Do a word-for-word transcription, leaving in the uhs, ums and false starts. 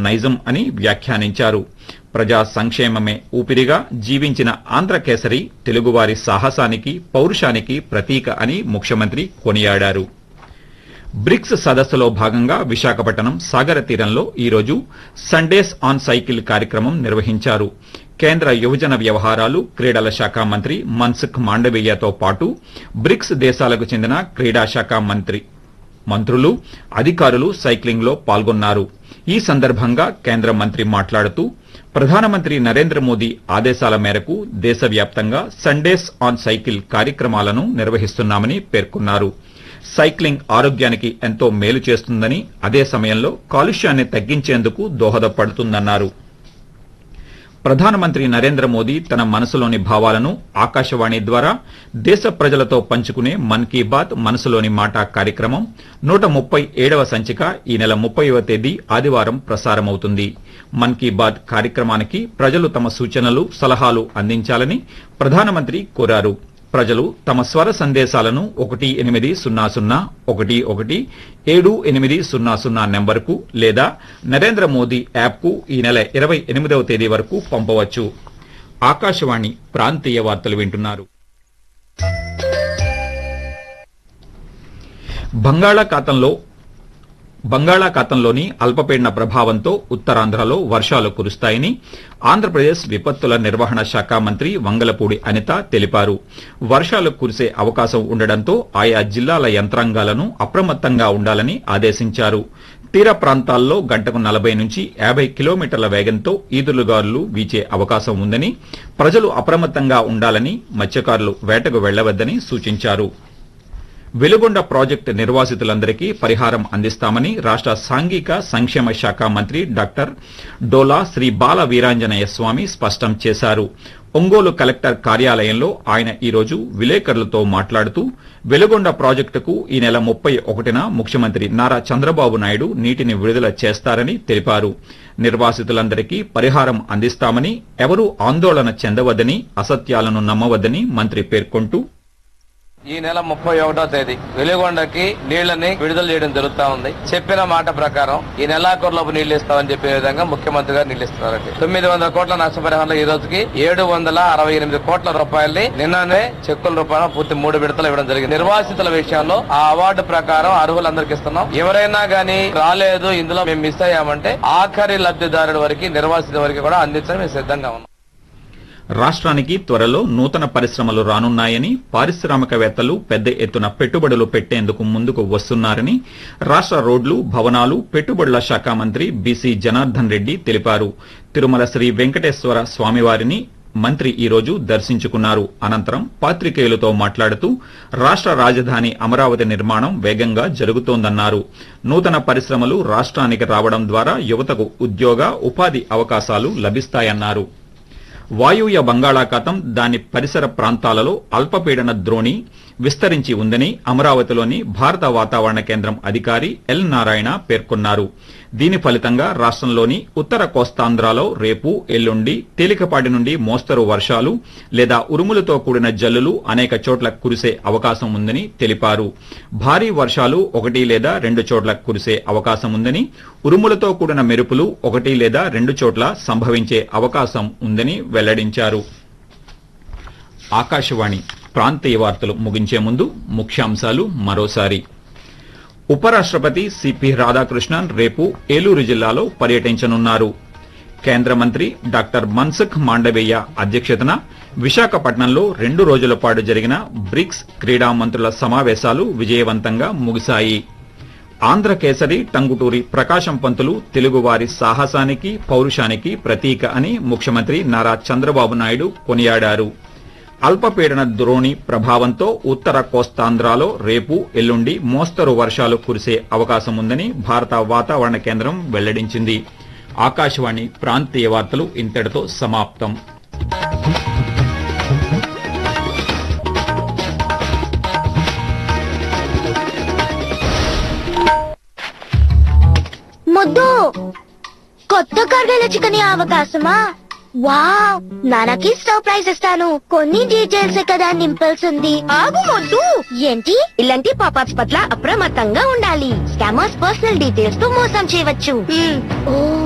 నైజం అని వ్యాఖ్యానించారు. ప్రజా సంక్షేమమే ఊపిరిగా జీవించిన ఆంధ్రకేసరి తెలుగువారి సాహసానికి పౌరుషానికి ప్రతీక అని ముఖ్యమంత్రి కొనియాడారు. బ్రిక్స్ సదస్సులో భాగంగా విశాఖపట్నం సాగర తీరంలో ఈరోజు సండేస్ ఆన్ సైకిల్ కార్యక్రమం నిర్వహించారు. కేంద్ర యువజన వ్యవహారాలు క్రీడల శాఖ మంత్రి మన్సుఖ్ మాండవీయతో పాటు బ్రిక్స్ దేశాలకు చెందిన క్రీడా శాఖ మంత్రి మంత్రులు అధికారులు సైక్లింగ్ లో పాల్గొన్నారు. ఈ సందర్భంగా కేంద్ర మంత్రి మాట్లాడుతూ ప్రధానమంత్రి నరేంద్ర మోదీ ఆదేశాల మేరకు దేశవ్యాప్తంగా సండేస్ ఆన్ సైకిల్ కార్యక్రమాలను నిర్వహిస్తున్నామని పేర్కొన్నారు. సైక్లింగ్ ఆరోగ్యానికి ఎంతో మేలు చేస్తుందని, అదే సమయంలో కాలుష్యాన్ని తగ్గించేందుకు దోహదపడుతుందన్నారు. ప్రధానమంత్రి నరేంద్ర మోదీ తన మనసులోని భావాలను ఆకాశవాణి ద్వారా దేశ ప్రజలతో పంచుకునే మన్ కీ బాత్ మనసులోని మాట కార్యక్రమం నూట ముప్పై ఏడవ సంచిక ఈ నెల ముప్పైవ తేదీ ఆదివారం ప్రసారమవుతుంది. మన్ కీ బాత్ కార్యక్రమానికి ప్రజలు తమ సూచనలు సలహాలు అందించాలని ప్రధానమంత్రి కోరారు. ప్రజలు తమ స్వర సందేశాలను ఒకటి ఎనిమిది సున్నా సున్నా ఒకటి ఒకటి ఏడు ఎనిమిది సున్నా సున్నా నెంబర్కు లేదా నరేంద్ర మోదీ యాప్కు ఈ నెల ఇరవై ఎనిమిదవ తేదీ వరకు పంపవచ్చు. ఆకాశవాణి ప్రాంతీయ వార్తలు వింటున్నారు. బంగాళాఖాతంలో బంగాళాఖాతంలోని అల్పపీడన ప్రభావంతో ఉత్తరాంధ్రలో వర్షాలు కురుస్తాయని ఆంధ్రప్రదేశ్ విపత్తుల నిర్వహణ శాఖ మంత్రి వంగలపూడి అనిత తెలిపారు. వర్షాలు కురిసే అవకాశం ఉండడంతో ఆయా జిల్లాల యంత్రాంగాలను అప్రమత్తంగా ఉండాలని ఆదేశించారు. తీర ప్రాంతాల్లో గంటకు నలభై నుంచి యాభై కిలోమీటర్ల వేగంతో ఈదురుగాలులు వీచే అవకాశం ఉందని, ప్రజలు అప్రమత్తంగా ఉండాలని, మత్స్యకారులు వేటకు వెళ్లవద్దని సూచించారు. వెలుగొండ ప్రాజెక్టు నిర్వాసితులందరికీ పరిహారం అందిస్తామని రాష్ట సాంఘిక సంక్షేమ శాఖ మంత్రి డాక్టర్ డోలా శ్రీ బాల వీరాంజనేయ స్వామి స్పష్టం చేశారు. ఒంగోలు కలెక్టర్ కార్యాలయంలో ఆయన ఈరోజు విలేకరులతో మాట్లాడుతూ వెలుగొండ ప్రాజెక్టుకు ఈ నెల ముప్పై ఒకటిన ముఖ్యమంత్రి నారా చంద్రబాబు నాయుడు నీటిని విడుదల చేస్తారని తెలిపారు. నిర్వాసితులందరికీ పరిహారం అందిస్తామని, ఎవరూ ఆందోళన చెందవద్దని, అసత్యాలను నమ్మవద్దని మంత్రి పేర్కొంటూ ఈ నెల ముప్పై ఒకటో తేదీ వెలుగొండకి నీళ్లని విడుదల చేయడం జరుగుతా ఉంది. చెప్పిన మాట ప్రకారం ఈ నెలాఖరులోపు నీళ్లు ఇస్తామని చెప్పే విధంగా ముఖ్యమంత్రి గారు నీళ్లు ఇస్తున్నారండి. తొమ్మిది వందల కోట్ల నష్టపరిహారంలో ఈ రోజుకి ఏడు వందల అరవై ఎనిమిది కోట్ల రూపాయల్ని నిన్ననే చెక్కుల రూపాయలు పూర్తి మూడు విడతలు ఇవ్వడం జరిగింది. నిర్వాసితుల విషయంలో ఆ అవార్డు ప్రకారం అర్హులందరికీ ఇస్తున్నాం. ఎవరైనా గానీ రాలేదు, ఇందులో మేము మిస్ అయ్యామంటే ఆఖరి లబ్దిదారుడి వరకు నిర్వాసిత వరకు కూడా అందించడం మేము సిద్ధంగా ఉన్నాం. రాష్ట్రానికి త్వరలో నూతన పరిశ్రమలు రానున్నాయని, పారిశ్రామికవేత్తలు పెద్ద ఎత్తున పెట్టుబడులు పెట్టేందుకు ముందుకు వస్తున్నారని రాష్ట రోడ్లు, భవనాలు, పెట్టుబడుల శాఖ మంత్రి బీసీ జనార్దన్ రెడ్డి తెలిపారు. తిరుమల శ్రీ వెంకటేశ్వర స్వామివారిని మంత్రి ఈ రోజు దర్శించుకున్నారు. అనంతరం పాత్రికేయులతో మాట్లాడుతూ రాష్ట రాజధాని అమరావతి నిర్మాణం వేగంగా జరుగుతోందన్నారు. నూతన పరిశ్రమలు రాష్ట్రానికి రావడం ద్వారా యువతకు ఉద్యోగ, ఉపాధి అవకాశాలు లభిస్తాయన్నారు. వాయువ్య బంగాళాఖాతం, దాని పరిసర ప్రాంతాలలో అల్పపీడన ద్రోణి విస్తరించి ఉందని అమరావతిలోని భారత వాతావరణ కేంద్రం అధికారి ఎల్ నారాయణ పేర్కొన్నారు. దీని ఫలితంగా రాష్టంలోని ఉత్తర కోస్తాంధ్రలో రేపు, ఎల్లుండి తేలికపాటి నుండి మోస్తరు వర్షాలు లేదా ఉరుములతో కూడిన జల్లులు అనేక చోట్ల కురిసే అవకాశం ఉందని తెలిపారు. భారీ వర్షాలు ఒకటి లేదా రెండు చోట్ల కురిసే అవకాశం ఉందని, ఉరుములతో కూడిన మెరుపులు ఒకటి లేదా రెండు చోట్ల సంభవించే అవకాశం ఉందని వెల్లడించారు. ఆకాశవాణి ప్రాంతీయ వార్తలు ముగించే ముందు ముఖ్యాంశాలు మరోసారి. ఉపరాష్టపతి సిపి రాధాకృష్ణన్ రేపు ఏలూరు జిల్లాలో పర్యటించనున్నారు. కేంద్ర మంత్రి డాక్టర్ మన్సుఖ్ మాండవీయ అధ్యక్షతన విశాఖపట్నంలో రెండు రోజుల పాటు జరిగిన బ్రిక్స్ క్రీడా మంత్రుల సమావేశాలు విజయవంతంగా ముగిశాయి. ఆంధ్రకేసరి టంగుటూరి ప్రకాశం పంతులు తెలుగువారి సాహసానికి పౌరుషానికి ప్రతీక అని ముఖ్యమంత్రి నారా చంద్రబాబు నాయుడు కొనియాడారు. అల్పపీడన ద్రోణి ప్రభావంతో ఉత్తర కోస్తాంధ్రలో రేపు, ఎల్లుండి మోస్తరు వర్షాలు కురిసే అవకాశం ఉందని భారత వాతావరణ కేంద్రం వెల్లడించింది. ఆకాశవాణి ప్రాంతీయ వార్తలు ఇంతటితో సమాప్తం. ముద్దు కొత్త కర్రీల చికెన్ అవకాశమా? వావ్, నాన్నకి సర్ప్రైజ్ ఇస్తాను. కొన్ని డీటెయిల్స్ కదా నింపాల్సింది. ఆగు మొద్దు, ఏంటి? ఇలాంటి పాపాప్స్ పట్ల అప్రమత్తంగా ఉండాలి. స్కామర్స్ పర్సనల్ డీటెయిల్స్ తో మోసం చేయవచ్చు.